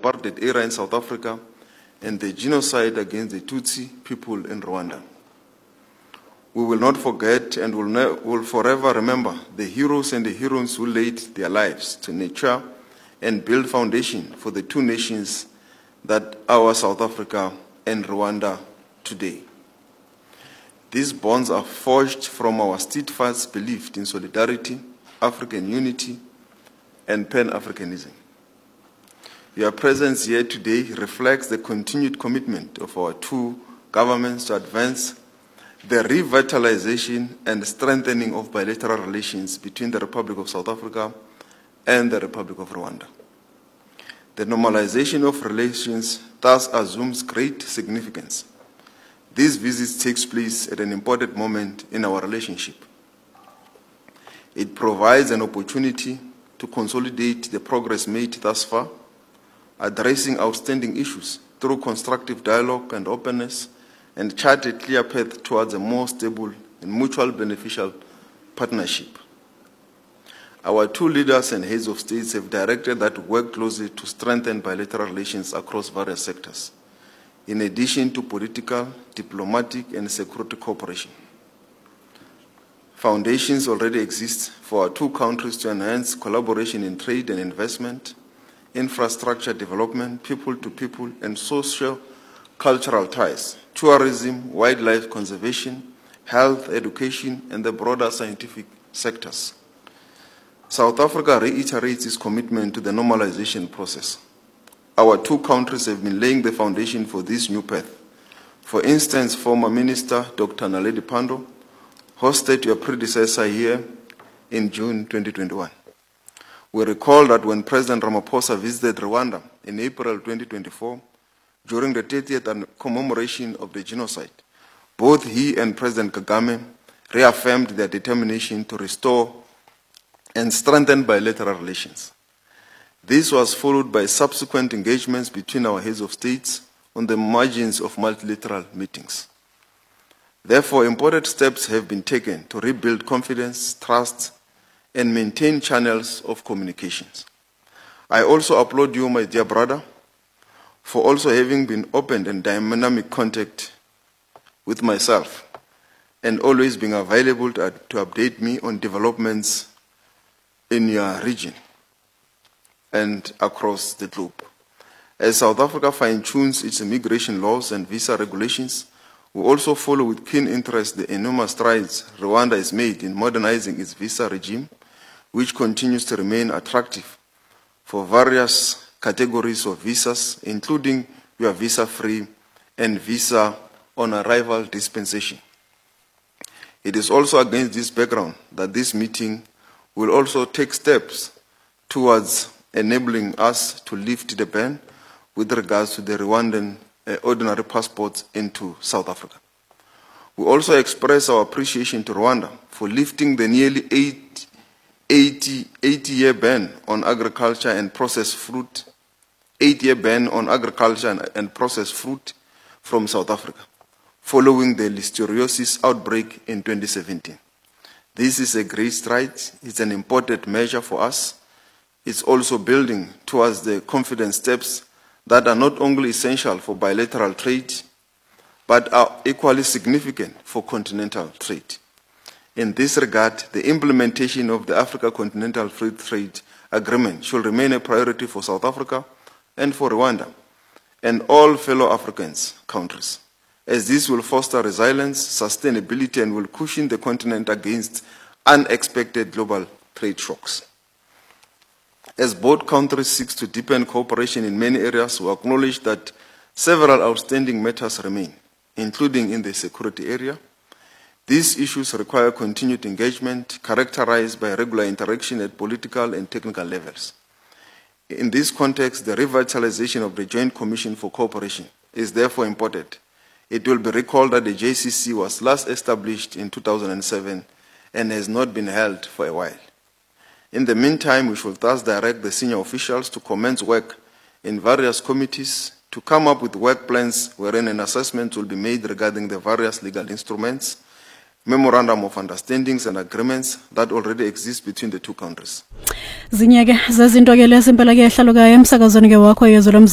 apartheid era in South Africa and the genocide against the Tutsi people in Rwanda. We will not forget and will forever remember the heroes and the heroines who laid their lives to nurture and build foundation for the two nations that are South Africa and Rwanda today. These bonds are forged from our steadfast belief in solidarity, African unity, and Pan-Africanism. Your presence here today reflects the continued commitment of our two governments to advance the revitalization and strengthening of bilateral relations between the Republic of South Africa and the Republic of Rwanda. The normalization of relations thus assumes great significance. This visit takes place at an important moment in our relationship. It provides an opportunity to consolidate the progress made thus far, addressing outstanding issues through constructive dialogue and openness, and chart a clear path towards a more stable and mutual beneficial partnership. Our two leaders and heads of states have directed that we work closely to strengthen bilateral relations across various sectors, in addition to political, diplomatic, and security cooperation. Foundations already exist for our two countries to enhance collaboration in trade and investment, infrastructure development, people-to-people, and socio-cultural ties, tourism, wildlife conservation, health, education, and the broader scientific sectors. South Africa reiterates its commitment to the normalization process. Our two countries have been laying the foundation for this new path. For instance, former Minister Dr. Naledi Pandor hosted your predecessor here in June 2021. We recall that when President Ramaphosa visited Rwanda in April 2024, during the 30th commemoration of the genocide, both he and President Kagame reaffirmed their determination to restore and strengthen bilateral relations. This was followed by subsequent engagements between our heads of states on the margins of multilateral meetings. Therefore, important steps have been taken to rebuild confidence, trust, and maintain channels of communications. I also applaud you, my dear brother, for also having been open and dynamic contact with myself and always being available to update me on developments in your region and across the globe. As South Africa fine-tunes its immigration laws and visa regulations, we also follow with keen interest the enormous strides Rwanda has made in modernizing its visa regime, which continues to remain attractive for various categories of visas, including your visa-free and visa-on-arrival dispensation. It is also against this background that this meeting will also take steps towards enabling us to lift the ban with regards to the Rwandan ordinary passports into South Africa. We also express our appreciation to Rwanda for lifting the nearly 80-year ban on agriculture and processed fruit, 8-year ban on agriculture and processed fruit from South Africa, following the listeriosis outbreak in 2017. This is a great stride. It's an important measure for us. It's also building towards the confident steps that are not only essential for bilateral trade, but are equally significant for continental trade. In this regard, the implementation of the Africa Continental Free Trade Agreement should remain a priority for South Africa and for Rwanda and all fellow African countries, as this will foster resilience, sustainability, and will cushion the continent against unexpected global trade shocks. As both countries seek to deepen cooperation in many areas, we acknowledge that several outstanding matters remain, including in the security area. These issues require continued engagement, characterized by regular interaction at political and technical levels. In this context, the revitalization of the Joint Commission for Cooperation is therefore important. It will be recalled that the JCC was last established in 2007 and has not been held for a while. In the meantime, we should thus direct the senior officials to commence work in various committees to come up with work plans wherein an assessment will be made regarding the various legal instruments, memorandum of understandings and agreements that already exist between the two countries. Zinyeke zazinto ke lesimpela ke ehlalo ka emsakazweni ke wakho yezwe